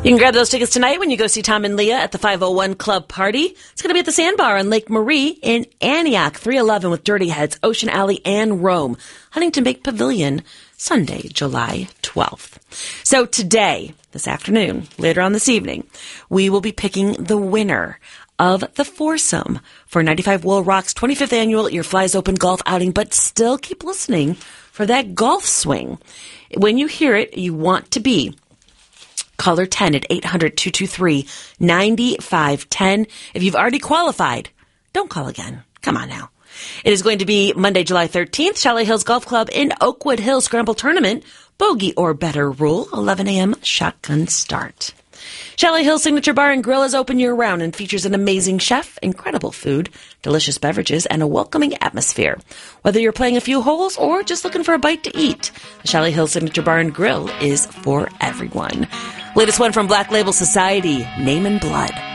You can grab those tickets tonight when you go see Tom and Leah at the 501 Club Party. It's going to be at the Sandbar on Lake Marie in Antioch, 311 with Dirty Heads, Ocean Alley, and Rome. Huntington Bank Pavilion, Sunday, July 12th. So today, this afternoon, later on this evening, we will be picking the winner of the foursome for 95 Will Rock's 25th annual Your Flies Open golf outing, but still keep listening for that golf swing. When you hear it, you want to be caller 10 at 800-223-9510. If you've already qualified, don't call again. Come on now. It is going to be Monday, July 13th, Chalet Hills Golf Club in Oakwood Hill Scramble Tournament. Bogey or better rule, 11 a.m. shotgun start. Chalet Hills Signature Bar and Grill is open year-round and features an amazing chef, incredible food, delicious beverages, and a welcoming atmosphere. Whether you're playing a few holes or just looking for a bite to eat, the Chalet Hills Signature Bar and Grill is for everyone. Latest one from Black Label Society, Name and Blood.